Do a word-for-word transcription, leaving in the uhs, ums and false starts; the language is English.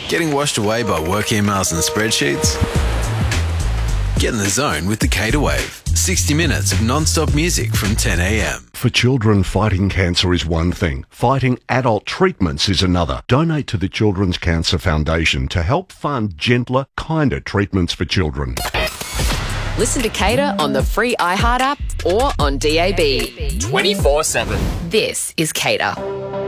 Getting washed away by work emails and spreadsheets? Get in the zone with the Cater Wave. sixty minutes of non-stop music from ten a.m. For children, fighting cancer is one thing. Fighting adult treatments is another. Donate to the Children's Cancer Foundation to help fund gentler, kinder treatments for children. Listen to Cater on the free iHeart app or on D A B. twenty-four seven. This is Cater.